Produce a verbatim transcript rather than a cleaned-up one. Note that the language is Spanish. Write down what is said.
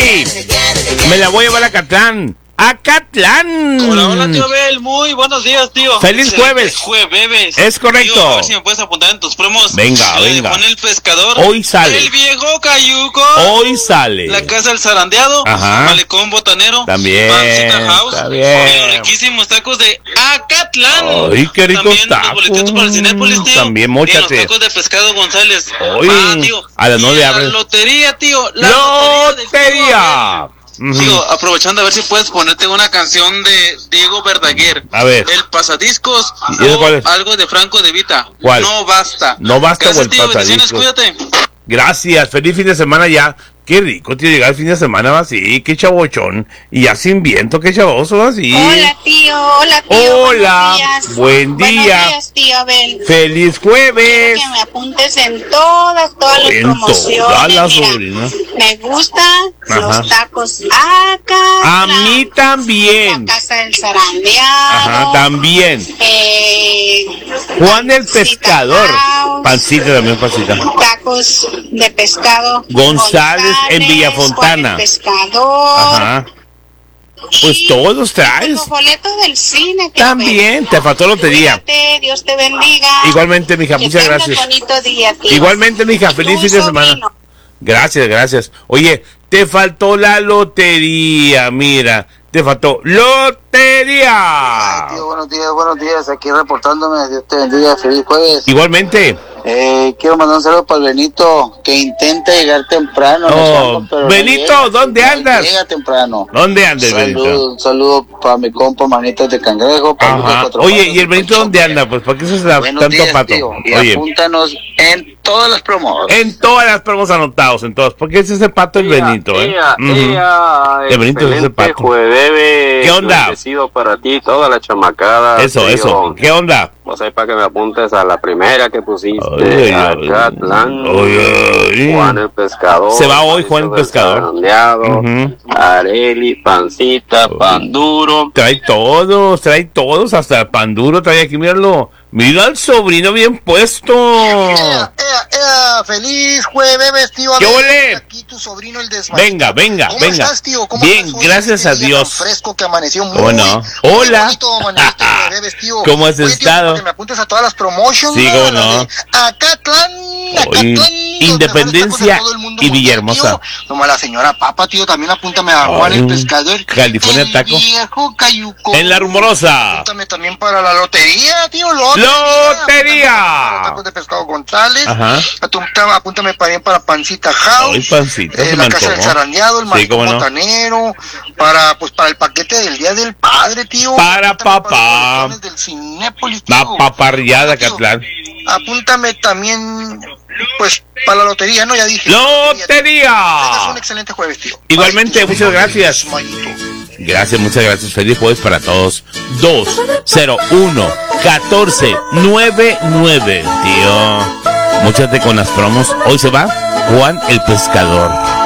Sí, me la voy a llevar a Catlán. ¡Acatlán! Hola, hola, tío Abel. Muy buenos días, tío. ¡Feliz jueves! Jueves. Es correcto. Tío, a ver si me puedes apuntar en tus promos. Venga, la venga. De Juan el Pescador. Hoy sale. El Viejo Cayuco. Hoy sale. La Casa del Zarandeado. Ajá. Malecón Botanero. También. Pancita House. Está bien. Los riquísimos tacos de Acatlán. Ay, qué ricos También tacos. Los boletos para el Cinépolis, tío. También, Y móchate. los tacos de Pescado González. Hoy. Ah, tío. A las nueve Y la abres. lotería, tío. La ¡Lotería! Tío, Tío, aprovechando a ver si puedes ponerte una canción de Diego Verdaguer. A ver. El Pasadiscos ¿Y eso o cuál es? algo de Franco de Vita. ¿Cuál? No basta. No basta. Gracias, O el tío, bendiciones, Pasadiscos. cuídate. Gracias, feliz fin de semana ya. Qué rico, tío, llegar el fin de semana así, qué chavochón. Y ya sin viento, qué chavoso así. Hola, tío. Hola, tío. Hola, Buenos días. buen día. Buenos días, tío Abel. ¡Feliz jueves! Quiero que me apuntes en todas, todas las En promociones. todas las, Mira, sobrina. me gustan Ajá. los tacos acá. A mí también. La Casa del Zarandeado. Ajá, también. Eh, Juan el Pancita Pescador. House, Pancita también, pancita. Tacos de pescado. González en Villafontana. Juan el Pescador. Ajá. Pues todos traes. Los boletos del cine. tío También, te faltó lotería. Cuídate, Dios te bendiga. Igualmente, mija, Que muchas tengas gracias. bonito día, tío. Igualmente, mija, feliz Tu fin de semana. sobrino. Gracias, gracias. Oye, te faltó la lotería, mira. Te faltó lotería. Ay, tío, buenos días, buenos días. Aquí reportándome. Dios te bendiga. Feliz jueves. Igualmente. Eh, quiero mandar un saludo para el Benito, que intenta llegar temprano. Oh, no, pero no Benito, llega. ¿dónde No andas? Llega temprano. ¿Dónde andas, Benito? Saludo, un saludo para mi compa Manitas de Cangrejo. para Lucas Ajá. Cuatro Oye, Patas, ¿y el Benito Pancho. dónde anda? Pues, ¿por qué se da Buenos tanto días, pato? tío. Y Oye, apúntanos en todas las promos. en todas las promos anotados, en todas. ¿Por qué es ese pato el Benito, eh? Ea, Ujú. ea, El Benito es ese excelente pato. jueves. ¿Qué onda? Bendecido para ti, toda la chamacada. Eso, tío. eso. ¿Qué onda? Pues ahí para que me apuntes a la primera que pusiste. Ay, ay, ay. Acatlán, Ay, ay. Juan el Pescador. Se va hoy Juan el Mauricio del Pescador. Zarandeado, Ujú. Areli, Pancita, Pan Duro. Trae todos, trae todos, hasta el pan duro trae aquí, míralo. Mira al sobrino bien puesto. Ea, ea, ea, feliz jueves, tío. ¿Qué Abel. ole? Aquí tu sobrino el desmayado. Venga, venga, ¿Cómo venga. estás, tío? ¿Cómo Bien, estás hoy? gracias Este a día Dios. tan fresco que amaneció muy, ¿Cómo no? muy Hola. bonito, amaneciste de jueves, tío. ¿Cómo has Oye, tío, estado? para que me apuntes a todas las promotions. Sí, cómo no. De Acatlán, Acatlán. los Independencia mejores tacos de todo el mundo y mundial, Villahermosa. tío. Como la señora Papa, tío, también apúntame a Juan Ay, el Pescador. California el Taco. Viejo Cayuco. En la Rumorosa. Apúntame también para la lotería, tío. ¡Lotería! Tacos de pescado González. Ajá. Apúntame, apúntame también para Pancita House. Ay, Pancita, eh, se la me Casa del antojó. Zarandeado, el Sí, Malecón cómo no. Botanero. Para, pues, para el paquete del Día del Padre, tío. Para Apúntame papá. Para los boletones del Cinépolis, tío. La paparrillada, Tío, Catlán. Apúntame también, pues, para la lotería, ¿no? Ya dije. ¡Lotería! Tengas un excelente jueves, tío. Igualmente, Bye. muchas gracias. Gracias, muchas gracias. Feliz jueves para todos. dos cero uno uno cuatro nueve nueve, tío. Múchate con las promos. Hoy se va Juan el Pescador.